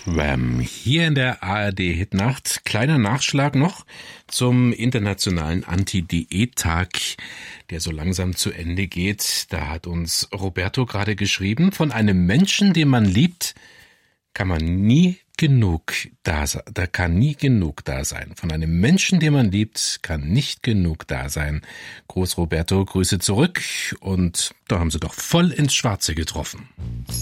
Wham! Hier in der ARD-Hitnacht. Kleiner Nachschlag noch zum internationalen Anti-Diät-Tag, der so langsam zu Ende geht. Da hat uns Roberto gerade geschrieben, von einem Menschen, den man liebt, kann man nie genug da sein. Da kann nie genug da sein. Von einem Menschen, den man liebt, kann nicht genug da sein. Groß Roberto, Grüße zurück. Und da haben sie doch voll ins Schwarze getroffen.